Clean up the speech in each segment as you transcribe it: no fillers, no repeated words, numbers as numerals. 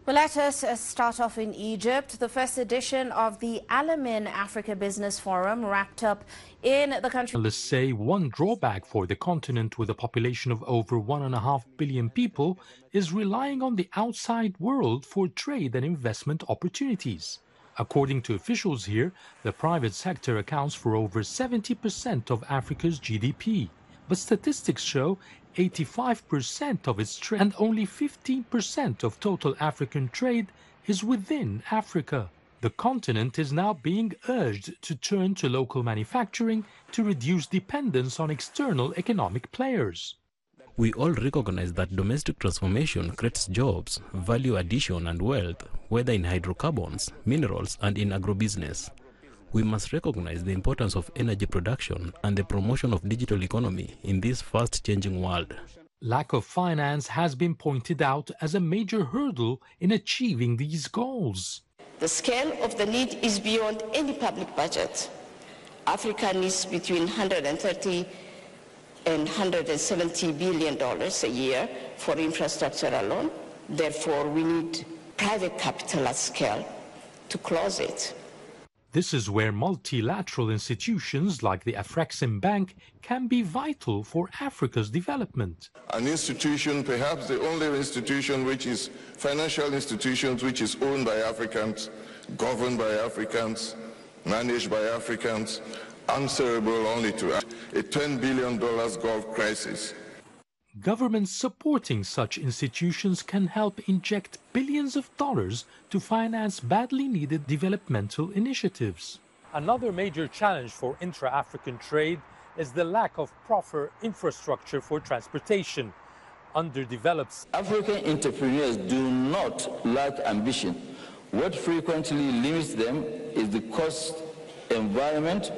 Well, let us start off in Egypt. The first edition of the Alamein Africa Business Forum wrapped up in the country. Let's say one drawback for the continent with a population of over 1.5 billion people is relying on the outside world for trade and investment opportunities. According to officials here, the private sector accounts for over 70% of Africa's GDP. But statistics show 85% of its trade and only 15% of total African trade is within Africa. The continent is now being urged to turn to local manufacturing to reduce dependence on external economic players. We all recognize that domestic transformation creates jobs, value addition and wealth, whether in hydrocarbons, minerals and in agrobusiness. We must recognize the importance of energy production and the promotion of digital economy in this fast-changing world. Lack of finance has been pointed out as a major hurdle in achieving these goals. The scale of the need is beyond any public budget. Africa needs between 130 and 170 billion dollars a year for infrastructure alone. Therefore, we need private capital at scale to close it. This is where multilateral institutions like the Afreximbank can be vital for Africa's development. An institution, perhaps the only institution which is financial institutions which is owned by Africans, governed by Africans, managed by Africans, answerable only to a $10 billion Gulf crisis. Governments supporting such institutions can help inject billions of dollars to finance badly needed developmental initiatives. Another major challenge for intra-African trade is the lack of proper infrastructure for transportation. Underdeveloped African entrepreneurs do not lack ambition. What frequently limits them is the cost environment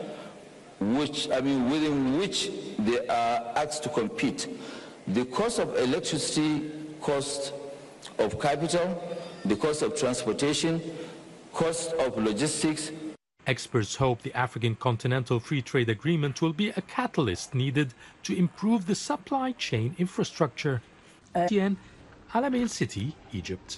within which they are asked to compete. The cost of electricity, cost of capital, the cost of transportation, cost of logistics. Experts hope the African Continental Free Trade Agreement will be a catalyst needed to improve the supply chain infrastructure. Alamein City, Egypt.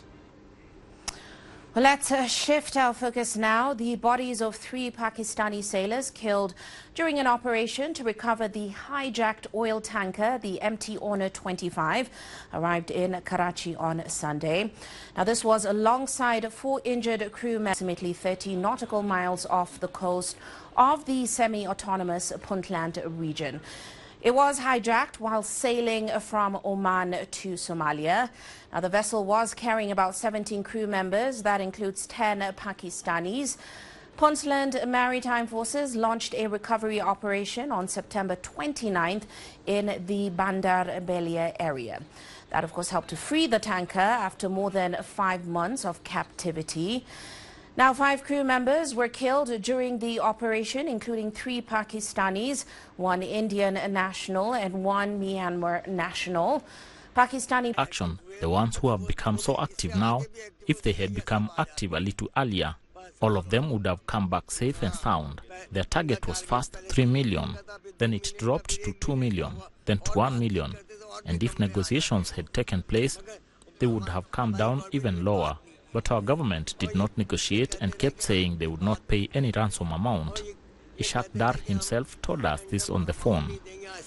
Well, let's shift our focus now. The bodies of 3 Pakistani sailors killed during an operation to recover the hijacked oil tanker, the MT Honor 25, arrived in Karachi on Sunday. Now, this was alongside 4 injured crew members, approximately 30 nautical miles off the coast of the semi-autonomous Puntland region. It was hijacked while sailing from Oman to Somalia. Now, the vessel was carrying about 17 crew members. That includes 10 Pakistanis. Puntland Maritime Forces launched a recovery operation on September 29th in the Bandar Belia area. That, of course, helped to free the tanker after more than 5 months of captivity. Now, 5 crew members were killed during the operation, including 3 Pakistanis, 1 Indian national and 1 Myanmar national. Pakistani Action, the ones who have become so active now, if they had become active a little earlier, all of them would have come back safe and sound. Their target was first 3 million, then it dropped to 2 million, then to 1 million. And if negotiations had taken place, they would have come down even lower. But our government did not negotiate and kept saying they would not pay any ransom amount. Ishaq Dar himself told us this on the phone.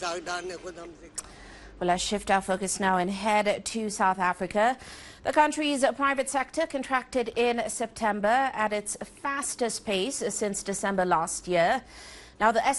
Well, let's shift our focus now and head to South Africa. The country's private sector contracted in September at its fastest pace since December last year. Now, the